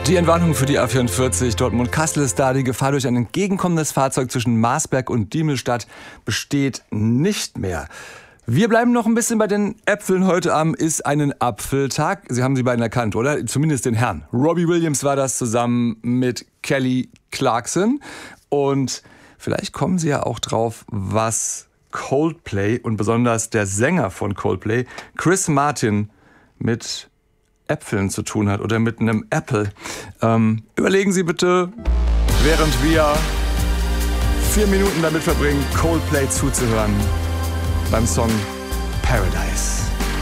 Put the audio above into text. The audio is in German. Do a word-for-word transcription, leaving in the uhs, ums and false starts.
Die Entwarnung für die A vierundvierzig Dortmund-Kassel ist da. Die Gefahr durch ein entgegenkommendes Fahrzeug zwischen Marsberg und Diemelstadt besteht nicht mehr. Wir bleiben noch ein bisschen bei den Äpfeln. Heute Abend ist einen Apfeltag. Sie haben sie beiden erkannt, oder? Zumindest den Herrn. Robbie Williams war das zusammen mit Kelly Clarkson. Und vielleicht kommen Sie ja auch drauf, was Coldplay und besonders der Sänger von Coldplay, Chris Martin, mit Äpfeln zu tun hat oder mit einem Apple. Ähm, überlegen Sie bitte, während wir vier Minuten damit verbringen, Coldplay zuzuhören beim Song Paradise.